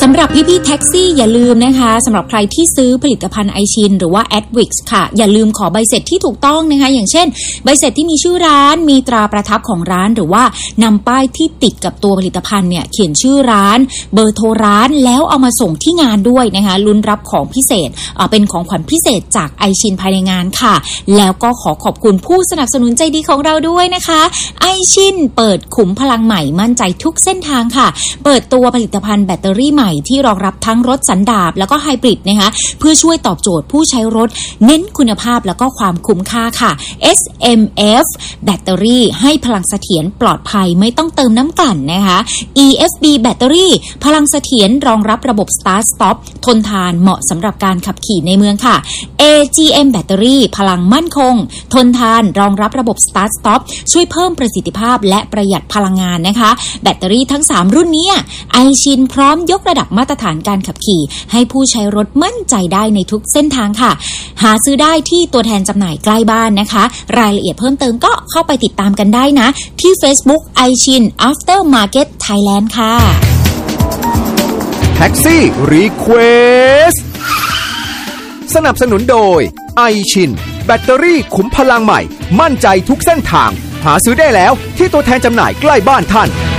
ำหรับพี่ๆแท็กซี่อย่าลืมนะคะสำหรับใครที่ซื้อผลิตภัณฑ์ไอชินหรือว่า Adwix ค่ะอย่าลืมขอใบเสร็จที่ถูกต้องนะคะอย่างเช่นใบเสร็จที่มีชื่อร้านมีตราประทับของร้านหรือว่านำป้ายที่ติดกับตัวผลิตภัณฑ์เนี่ยเขียนชื่อร้านเบอร์โทรร้านแล้วเอามาส่งที่งานด้วยนะคะลุ้นรับของพิเศษเป็นของขวัญพิเศษจากไอชินภายในงานค่ะแล้วก็ขอขอบคุณผู้สนับสนุนใจดีของเราด้วยนะคะไอชินเปิดขุมพลังใหม่มั่นใจทุกเส้นทางค่ะเปิดตัวผลิตภัณฑ์แบตเตอรี่ใหม่ที่รองรับทั้งรถสันดาปแล้วก็ไฮบริดนะคะเพื่อช่วยตอบโจทย์ผู้ใช้รถเน้นคุณภาพแล้วก็ความคุ้มค่าค่ะ SMF แบตเตอรี่ให้พลังเสถียรปลอดภัยไม่ต้องเติมน้ำกลั่นนะคะ EFB แบตเตอรี่พลังเสถียรรองรับระบบ Start Stop ทนทานเหมาะสำหรับการขับขี่ในเมืองค่ะ AGM แบตเตอรี่พลังมั่นคงทนทานรองรับระบบ Start Stop ช่วยเพิ่มประสิทธิภาพและประหยัดพลังงานนะคะแบตเตอรี่ทั้ง3รุ่นนี้ไอชินพร้อมยกระดับมาตรฐานการขับขี่ให้ผู้ใช้รถมั่นใจได้ในทุกเส้นทางค่ะหาซื้อได้ที่ตัวแทนจำหน่ายใกล้บ้านนะคะรายละเอียดเพิ่มเติมก็เข้าไปติดตามกันได้นะที่ Facebook ไอชิน After Market Thailand ค่ะแท็กซี่รีเควสสนับสนุนโดยไอชินแบตเตอรี่ขุมพลังใหม่มั่นใจทุกเส้นทางหาซื้อได้แล้วที่ตัวแทนจำหน่ายใกล้บ้านท่าน